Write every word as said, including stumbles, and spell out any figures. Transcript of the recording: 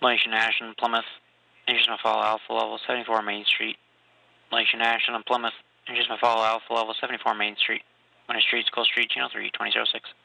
Langston Ashland, Plymouth, engines may follow Alpha level seventy-four Main Street. Langston Ashland, Plymouth, engines may follow Alpha level seventy-four Main Street. Winter Street, School Street, Channel three, twenty oh six.